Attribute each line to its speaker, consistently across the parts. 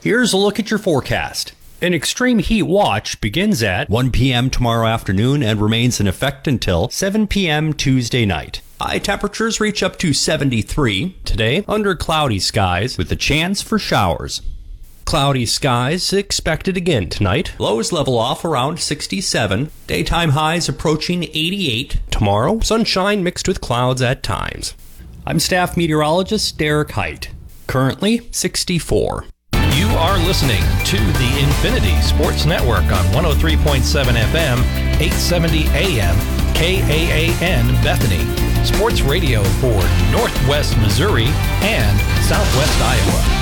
Speaker 1: Here's a look at your forecast. An extreme heat watch begins at 1 p.m. tomorrow afternoon and remains in effect until 7 p.m. Tuesday night. High temperatures reach up to 73 today under cloudy skies with a chance for showers. Cloudy skies expected again tonight. Lows level off around 67. Daytime highs approaching 88. Tomorrow, sunshine mixed with clouds at times. I'm staff meteorologist Derek Height. Currently 64.
Speaker 2: You are listening to the Infinity Sports Network on 103.7 FM, 870 AM, KAAN Bethany. Sports radio for Northwest Missouri and Southwest Iowa.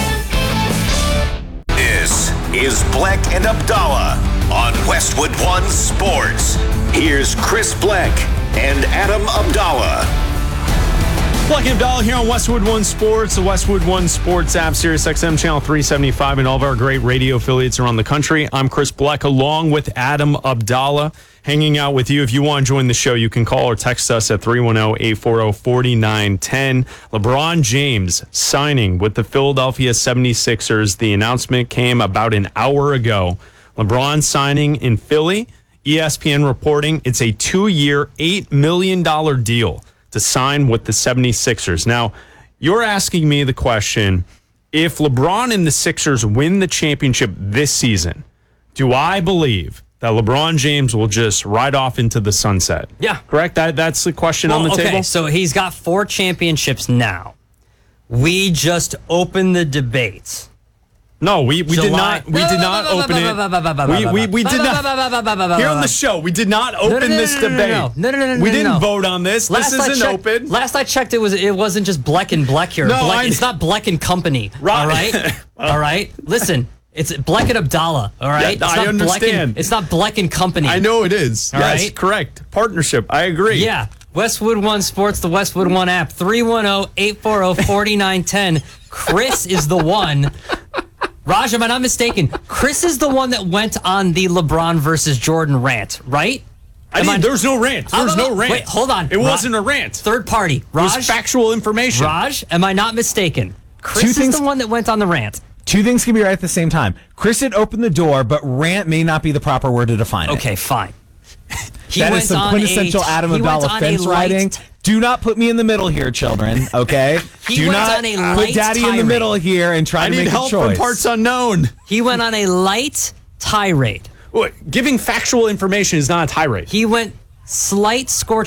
Speaker 3: This is Bleck and Abdallah on Westwood One Sports. Here's Chris Bleck and Adam Abdallah.
Speaker 4: Bleck and Abdallah here on Westwood One Sports, the Westwood One Sports app, Sirius XM Channel 375, and all of our great radio affiliates around the country. I'm Chris Bleck, along with Adam Abdallah, hanging out with you. If you want to join the show, you can call or text us at 310-840-4910. LeBron James signing with the Philadelphia 76ers. The announcement came about an hour ago. LeBron signing in Philly. ESPN reporting it's a 2-year, $8 million deal to sign with the 76ers. Now, you're asking me the question, if LeBron and the Sixers win the championship this season, do I believe that LeBron James will just ride off into the sunset?
Speaker 5: Yeah.
Speaker 4: Correct? That's the question on the table?
Speaker 5: Okay, so he's got 4 championships now. We just opened the debates.
Speaker 4: No, we did not open it. We did not. Here on the show, we did not open this debate.
Speaker 5: No.
Speaker 4: We didn't vote on this. This isn't open.
Speaker 5: Last I checked, it wasn't just Bleck and Bleck here. It's not Bleck and Company.
Speaker 4: Right.
Speaker 5: All right? All right? Listen, it's Bleck and Abdallah. All right?
Speaker 4: Yeah, I understand.
Speaker 5: It's not Bleck and Company.
Speaker 4: I know it is.
Speaker 5: All
Speaker 4: yes,
Speaker 5: right?
Speaker 4: correct. Partnership. I agree.
Speaker 5: Yeah. Westwood One Sports, the Westwood One app, 310-840-4910. Chris is the one. Raj, am I not mistaken? Chris is the one that went on the LeBron versus Jordan rant, right?
Speaker 4: There's no rant. There's no rant.
Speaker 5: Wait, hold on.
Speaker 4: It wasn't a rant.
Speaker 5: Third party. Raj,
Speaker 4: it was factual information.
Speaker 5: Raj, am I not mistaken? Chris is the one that went on the rant.
Speaker 6: Two things can be right at the same time. Chris had opened the door, but rant may not be the proper word to define it.
Speaker 5: Okay, fine.
Speaker 6: That is some quintessential Adam Abdallah fence riding. Do not put me in the middle here, children, okay? Do not put daddy in the middle here and try to make a choice.
Speaker 4: I need help from parts unknown.
Speaker 5: He went on a light tirade.
Speaker 4: Giving factual information is not a tirade.
Speaker 5: He went slight scorch